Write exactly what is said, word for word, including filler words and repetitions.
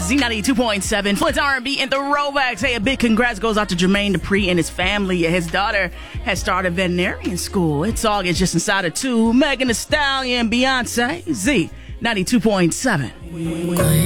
Z ninety-two point seven. Flint's R and B and the Throwbacks. Hey, a big congrats goes out to Jermaine Dupri and his family. His daughter has started veterinarian school. It's August just inside of two. Megan Thee Stallion, Beyonce. Z ninety-two point seven.